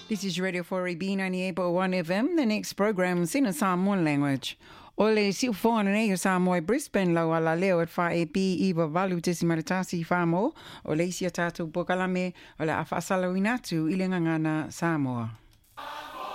This is Radio 4AB 98.1 FM. The next program is in a Samoan language. Ole si ufona ne Samoa Brisbane la wala leo at 5AB iwa valu tesi maritasi famo. Ole isi atatu pokalame ole afasalo inatu ilengangana Samoa.